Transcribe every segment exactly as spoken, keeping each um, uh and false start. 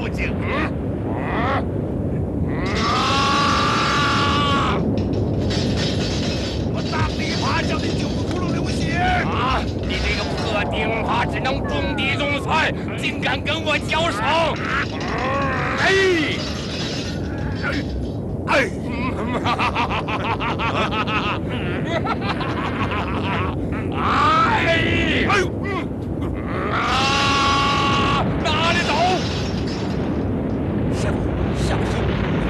要紧。嗯我大琵琶叫你九个窟窿流血啊！你这个破钉耙，只能种地种菜，竟敢跟我交手！哎！ 哎！ 哎！哎呦！啊！哪里走？ 师傅，小心！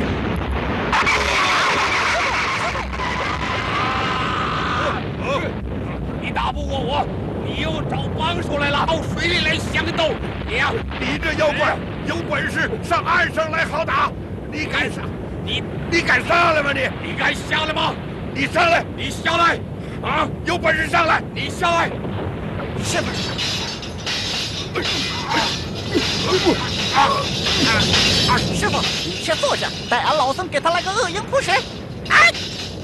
你打不过我，你又找帮手来了，到水里来相斗！你呀， 你这妖怪有本事上岸上来好打！你敢上？ 你你敢上来吗？你你敢下来吗？ 你上来！ 你下来！啊！ 有本事上来！ 你下来！ 师傅。 啊啊！ 师傅，你先坐下，待俺老孙给他来个恶鹰扑食。哎！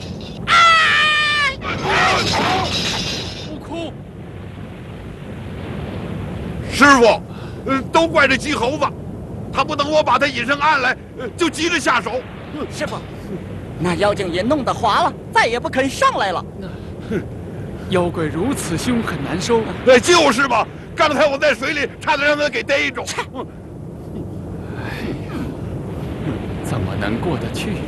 哎！ 不哭！ 师傅，呃，都怪这鸡猴子，他不等我把他引上岸来，呃就急着下手。 师傅，那妖精也弄得滑了，再也不肯上来了。 妖怪如此凶狠难收， 哎，就是嘛！刚才我在水里差点让他给逮住。 怎么能过得去？